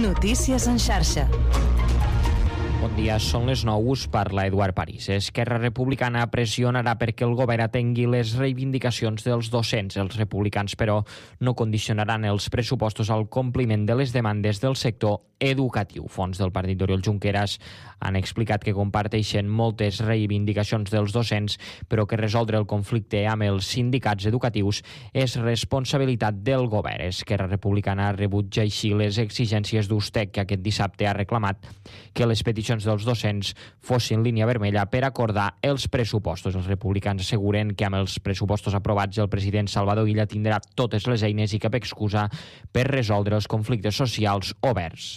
Notícies en xarxa. Bon dia, són les 9, us parla Eduard París. Esquerra Republicana pressionarà perquè el govern atengui les reivindicacions dels docents. Els republicans, però, no condicionaran els pressupostos al compliment de les demandes del sector educatiu. Fonts del partit d'Oriol Junqueras han explicat que comparteixen moltes reivindicacions dels docents, però que resoldre el conflicte amb els sindicats educatius és responsabilitat del govern. Esquerra Republicana rebutja així les exigències d'Ustec, que aquest dissabte ha reclamat que les peticions dels docents fossin línia vermella per acordar els pressupostos. Els republicans asseguren que amb els pressupostos aprovats el president Salvador Illa tindrà totes les eines i cap excusa per resoldre els conflictes socials oberts.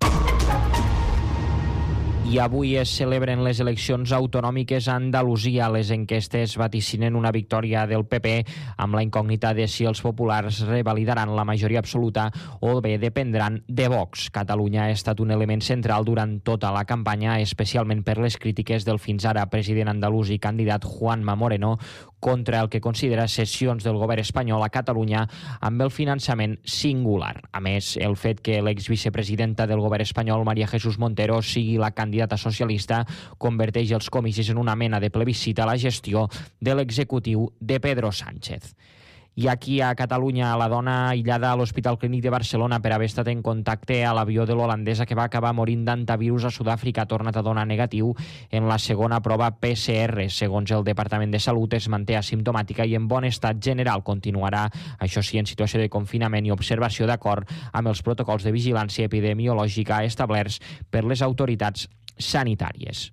I avui es celebren les eleccions autonòmiques a Andalusia. Les enquestes vaticinen una victòria del PP amb la incògnita de si els populars revalidaran la majoria absoluta o bé dependran de Vox. Catalunya ha estat un element central durant tota la campanya, especialment per les crítiques del fins ara president andalús i candidat Juanma Moreno contra el que considera cessions del govern espanyol a Catalunya amb el finançament singular. A més, el fet que l'exvicepresidenta del govern espanyol, María Jesús Montero, sigui la candidata socialista, converteix els comicis en una mena de plebiscit a la gestió de l'executiu de Pedro Sánchez. I aquí a Catalunya, la dona aïllada a l'Hospital Clínic de Barcelona per haver estat en contacte a l'avió de l'holandesa que va acabar morint d'antivirus a Sud-àfrica ha tornat a donar negatiu en la segona prova PCR. Segons el Departament de Salut, es manté asimptomàtica i en bon estat general. Continuarà, això sí, en situació de confinament i observació d'acord amb els protocols de vigilància epidemiològica establerts per les autoritats sanitàries.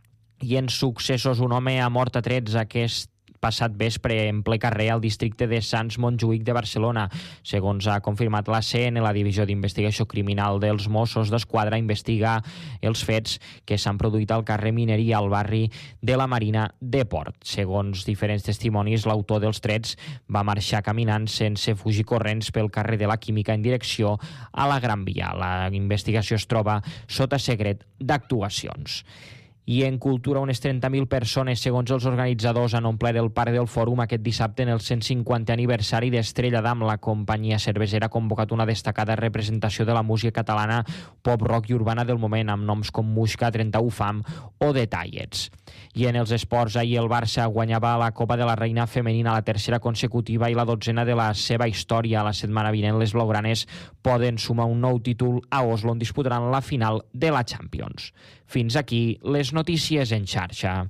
I en successos, un home ha mort a trets aquest passat vespre en ple carrer al districte de Sants Montjuïc de Barcelona. Segons ha confirmat la CN, la Divisió d'Investigació Criminal dels Mossos d'Esquadra investiga els fets que s'han produït al carrer Mineria, al barri de la Marina de Port. Segons diferents testimonis, l'autor dels trets va marxar caminant sense fugir corrents pel carrer de la Química en direcció a la Gran Via. La investigació es troba sota secret d'actuacions. I en cultura, unes 30.000 persones, segons els organitzadors, han omplert el Parc del Fòrum aquest dissabte en el 150è aniversari d'Estrella d'Am. La companyia cervesera ha convocat una destacada representació de la música catalana, pop, rock i urbana del moment, amb noms com Muixca, 31 Fam o Detallets. I en els esports, ahir el Barça guanyava la Copa de la Reina femenina, la tercera consecutiva i la 12ª de la seva història. La setmana vinent les blaugranes poden sumar un nou títol a Oslo, on disputaran la final de la Champions. Fins aquí les notícies en xarxa.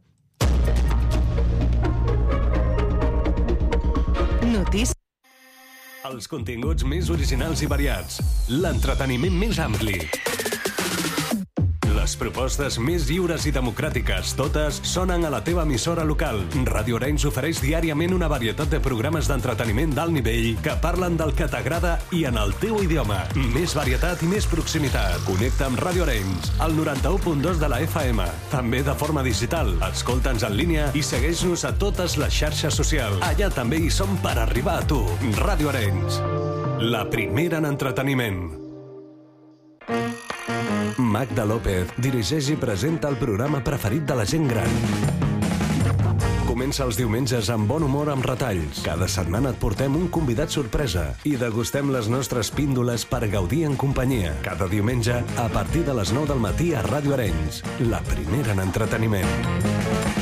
Notícies. Els continguts més originals i variats. L'entreteniment més ampli. Les propostes més lliures i democràtiques, totes sonen a la teva emissora local. Ràdio Arenys ofereix diàriament una varietat de programes d'entreteniment d'alt nivell que parlen del que t'agrada i en el teu idioma. Més varietat i més proximitat. Connecta amb Ràdio Arenys, al 91.2 de la FM. També de forma digital. Escolta'ns en línia i segueix-nos a totes les xarxes socials. Allà també hi som per arribar a tu. Ràdio Arenys, la primera en entreteniment. Magda López dirigeix i presenta el programa preferit de la gent gran. Comença els diumenges amb bon humor amb retalls. Cada setmana et portem un convidat sorpresa i degustem les nostres píndoles per gaudir en companyia. Cada diumenge a partir de les 9 del matí a Ràdio Arenys, la primera en entreteniment.